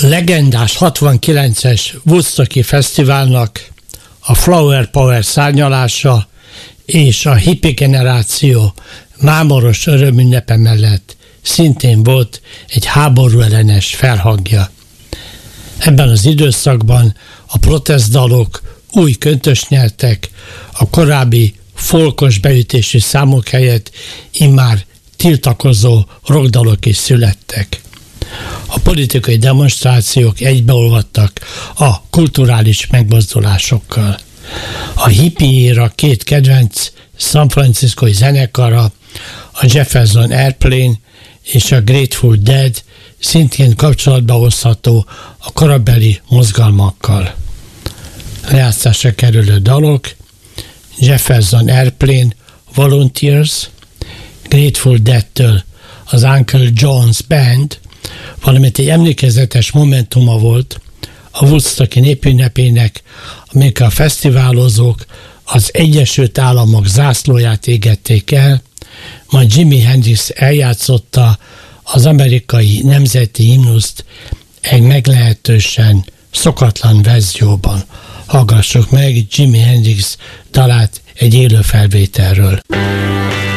legendás 69-es Woodstocki Fesztiválnak a Flower Power szárnyalása és a hippie generáció mámoros örömünnepe mellett szintén volt egy háborúellenes felhangja. Ebben az időszakban a protestdalok új köntöst nyertek, a korábbi folkos beütésű számok helyett immár tiltakozó rockdalok is születtek. A politikai demonstrációk egybeolvadtak a kulturális megmozdulásokkal. A hippie éra két kedvenc San Franciscoi zenekara, a Jefferson Airplane és a Grateful Dead szintén kapcsolatba hozható a korabeli mozgalmakkal. Lejátszásra kerülő dalok: Jefferson Airplane, Volunteers, Grateful Dead-től az Uncle John's Band, valamint egy emlékezetes momentuma volt a Woodstocki népünnepének, amikor a fesztiválozók az Egyesült Államok zászlóját égették el, majd Jimi Hendrix eljátszotta az amerikai nemzeti himnuszt egy meglehetősen szokatlan verzióban. Hallgassuk meg Jimi Hendrix dalát egy élő felvételről.